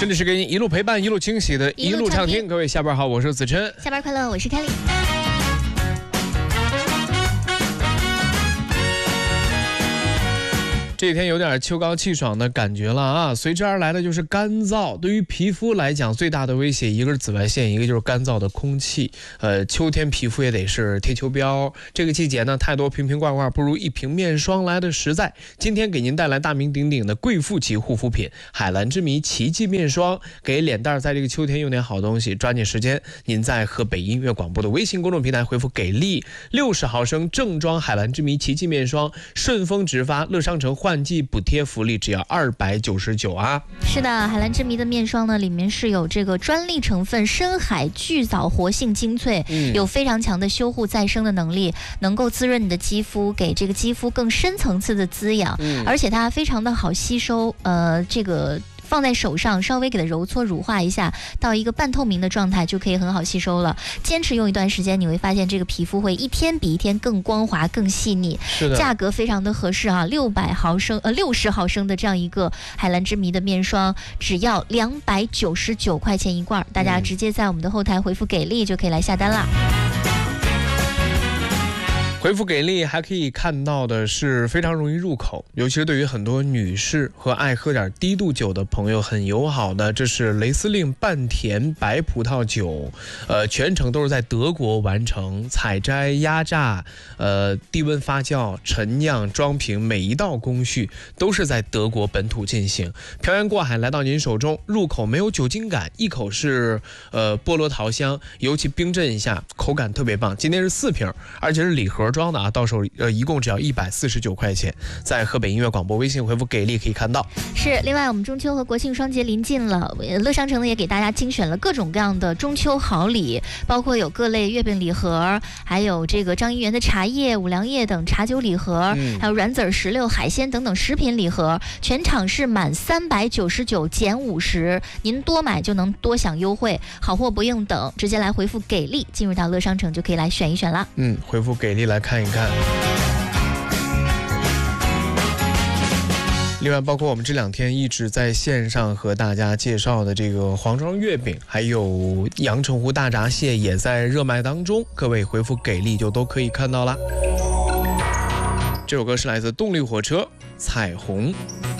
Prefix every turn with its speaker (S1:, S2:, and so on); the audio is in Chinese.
S1: 这里是给你一路陪伴、一路惊喜的一路畅听。各位下班好，我是子琛。
S2: 下班快乐，我是凯里。
S1: 这几天有点秋高气爽的感觉了啊，随之而来的就是干燥。对于皮肤来讲，最大的威胁一个是紫外线，一个就是干燥的空气。秋天皮肤也得是贴秋膘。这个季节呢，太多瓶瓶罐罐不如一瓶面霜来的实在。今天给您带来大名鼎鼎的贵妇级护肤品海蓝之谜奇迹面霜，给脸蛋在这个秋天用点好东西。抓紧时间，您在河北音乐广播的微信公众平台回复给力，60毫升正装海蓝之谜奇迹面霜，顺丰直发，乐商城换季补贴福利只要299啊！
S2: 是的，海蓝之谜的面霜呢，里面是有这个专利成分深海巨藻活性精粹，有非常强的修护再生的能力，能够滋润你的肌肤，给这个肌肤更深层次的滋养，而且它非常的好吸收，这个放在手上稍微给它揉搓乳化一下，到一个半透明的状态就可以很好吸收了。坚持用一段时间，你会发现这个皮肤会一天比一天更光滑更细腻。
S1: 是的，
S2: 价格非常的合适啊，60毫升的这样一个海蓝之谜的面霜只要299块钱一罐，大家直接在我们的后台回复给力就可以来下单啦。
S1: 回复给力还可以看到的是非常容易入口，尤其是对于很多女士和爱喝点低度酒的朋友很友好的，这是雷司令半甜白葡萄酒，全程都是在德国完成，采摘、压榨、低温发酵、陈酿、装瓶，每一道工序都是在德国本土进行，漂洋过海来到您手中，入口没有酒精感，一口是菠萝桃香，尤其冰镇一下，口感特别棒。今天是4瓶，而且是礼盒装的啊，到手一共只要149块钱，在河北音乐广播微信回复给力可以看到。
S2: 是，另外我们中秋和国庆双节临近了，乐商城呢也给大家精选了各种各样的中秋好礼，包括有各类月饼礼盒，还有这个张一元的茶叶、五粮液等茶酒礼盒，还有软籽石榴、海鲜等等食品礼盒，全场是满399减50，您多买就能多享优惠，好货不用等，直接来回复给力，进入到乐商城就可以来选一选了。
S1: 回复给力来看一看。另外包括我们这2天一直在线上和大家介绍的这个黄庄月饼，还有阳澄湖大闸蟹也在热卖当中，各位回复给力就都可以看到了。这首歌是来自动力火车彩虹。